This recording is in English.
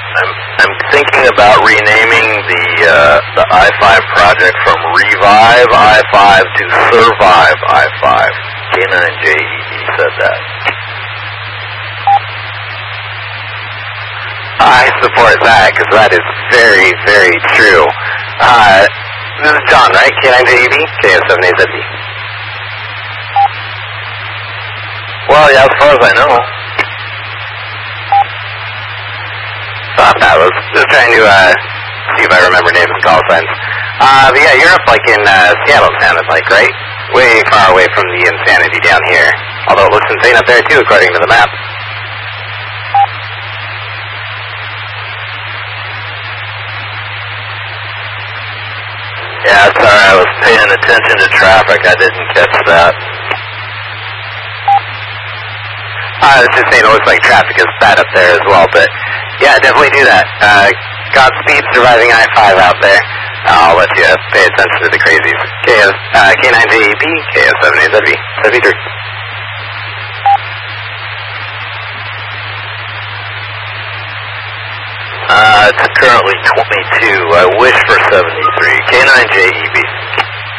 I'm thinking about renaming the I-5 project from Revive I-5 to Survive I-5. K9JEB said that. I support that, because that is very, very true. This is John, right? K9JEB? KS7AZB. Well, yeah, as far as I know. Thought that was just trying to see if I remember names and call signs. But yeah, you're up like in Seattle, sounded like, right? Way far away from the insanity down here. Although it looks insane up there too, according to the map. Yeah, sorry, I was paying attention to traffic. I didn't catch that. I was just saying it looks like traffic is bad up there as well, but yeah, definitely do that. Godspeed surviving I-5 out there. I'll let you pay attention to the crazies. K9JEB, KS7AZB, ZB3. It's currently 22. I wish for 73. K9JEB.